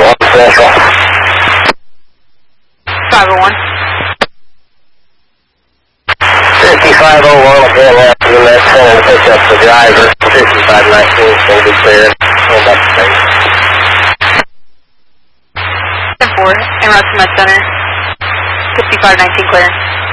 Central. 501. 5501, okay, left to the left, and pick up the driver. 5519, still be clear. Hold up the thing. 10-4, en route to Med Center. 5519 clear.